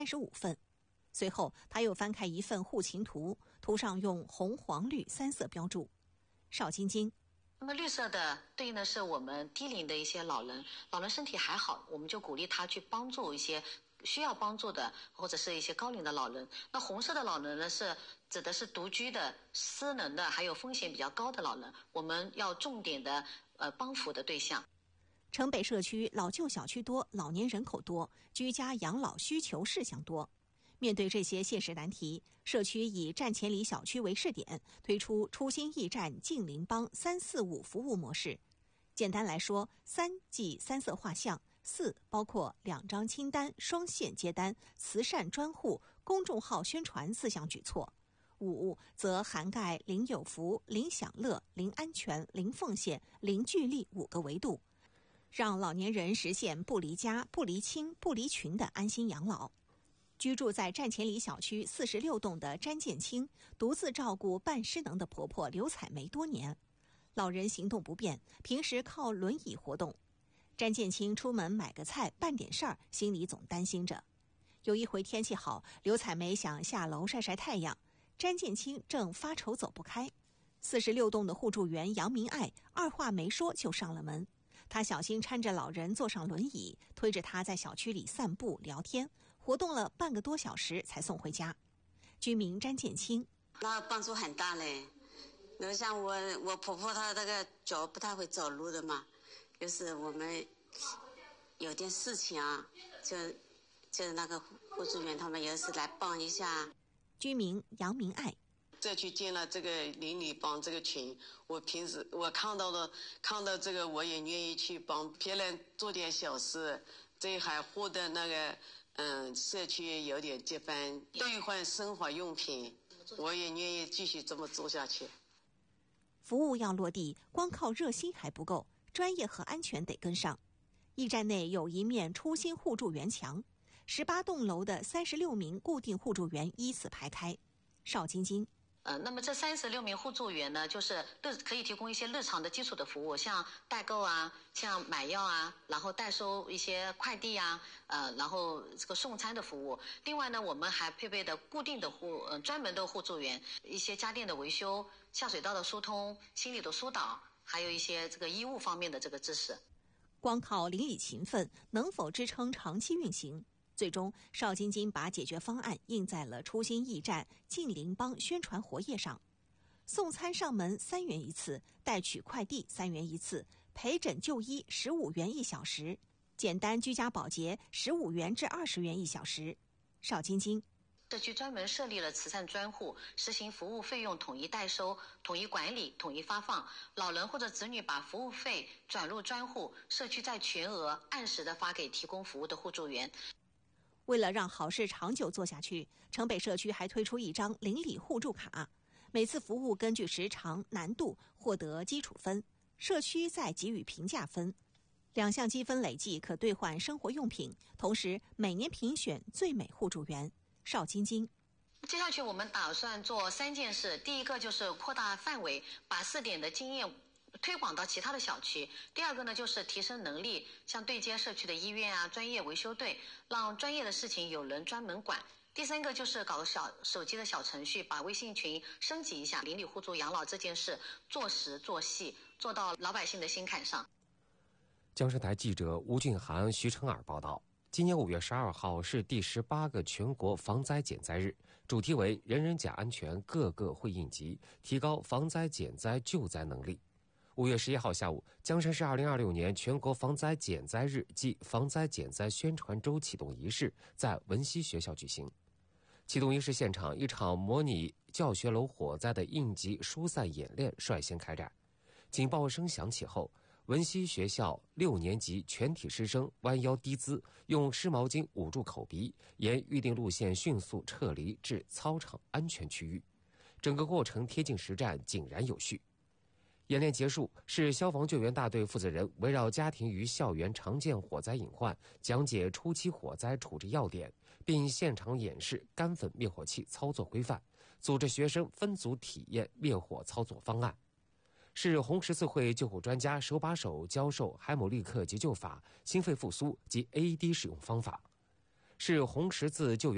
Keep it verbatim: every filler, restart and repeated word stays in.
三十五份。随后，他又翻开一份户情图，图上用红、黄、绿三色标注。邵晶晶。 那么绿色的对应的是我们低龄的一些老人，老人身体还好，我们就鼓励他去帮助一些需要帮助的或者是一些高龄的老人。那红色的老人呢，是指的是独居的、失能的，还有风险比较高的老人，我们要重点的呃帮扶的对象。 城北社区老旧小区多，老年人口多，居家养老需求事项多。面对这些现实难题，社区以站前里小区为试点，推出初心驿站近邻帮三四五服务模式。简单来说，三即三色画像，四包括两张清单、双线接单、慈善专户、公众号宣传四项举措，五则涵盖零有福、零享乐、零安全、零奉献、零聚力五个维度，让老年人实现不离家、不离亲、不离群的安心养老。居住在站前里小区四十六栋的詹建清，独自照顾半失能的婆婆刘彩梅多年。老人行动不便，平时靠轮椅活动。詹建清出门买个菜、办点事儿，心里总担心着。有一回天气好，刘彩梅想下楼晒晒太阳，詹建清正发愁走不开。四十六栋的互助员杨明爱二话没说就上了门。他小心搀着老人坐上轮椅，推着他在小区里散步聊天，活动了半个多小时才送回家。居民詹建清： 那帮助很大嘞。那像我我婆婆她那个脚不太会走路的嘛，就是我们有点事情啊，就就那个护助员他们也是来帮一下。 居民杨明爱： 再去建了这个邻里帮这个群，我平时我看到的看到这个，我也愿意去帮别人做点小事，这还获得那个嗯社区有点积分，兑换生活用品，我也愿意继续这么做下去。 服务要落地，光靠热心还不够，专业和安全得跟上。驿站内有一面初心互助员墙，十八栋楼的三十六名固定互助员依次排开。邵晶晶： 呃，那么这三十六名互助员呢，就是日可以提供一些日常的基础的服务，像代购啊，像买药啊，然后代收一些快递啊，呃，然后这个送餐的服务。另外呢，我们还配备的固定的互呃专门的互助员，一些家电的维修、下水道的疏通、心理的疏导，还有一些这个医务方面的这个知识。 光靠邻里勤奋能否支撑长期运行？最终，邵晶晶把解决方案印在了初心驿站近邻帮宣传活页上。送餐上门三元一次，代取快递三元一次，陪诊就医十五元一小时，简单居家保洁十五元至二十元一小时。邵晶晶： 社区专门设立了慈善专户，实行服务费用统一代收、统一管理、统一发放。老人或者子女把服务费转入专户，社区再全额按时的发给提供服务的互助员。 为了让好事长久做下去，城北社区还推出一张邻里互助卡，每次服务根据时长、难度获得基础分，社区再给予评价分，两项积分累计可兑换生活用品，同时每年评选最美互助员。邵晶晶： 接下去我们打算做三件事，第一个就是扩大范围，把试点的经验推广到其他的小区。第二个呢，就是提升能力，像对接社区的医院啊、专业维修队，让专业的事情有人专门管。第三个就是搞个小手机的小程序，把微信群升级一下，邻里互助养老这件事做实做细，做到老百姓的心坎上。 江山台记者吴俊涵、徐成尔报道。今年五月十二号是第十八个全国防灾减灾日，主题为人人讲安全，个个会应急，提高防灾减灾救灾能力。五月十一号下午，江山市二零二六年全国防灾减灾日暨防灾减灾宣传周启动仪式在文溪学校举行。启动仪式现场，一场模拟教学楼火灾的应急疏散演练率先开展。警报声响起后，文溪学校六年级全体师生弯腰低姿，用湿毛巾捂住口鼻，沿预定路线迅速撤离至操场安全区域。整个过程贴近实战，井然有序。演练结束，市消防救援大队负责人围绕家庭与校园常见火灾隐患，讲解初期火灾处置要点，并现场演示干粉灭火器操作规范，组织学生分组体验灭火操作方案。市红十字会救护专家手把手教授海姆立克急救法、心肺复苏及 A E D 使用方法。市红十字救援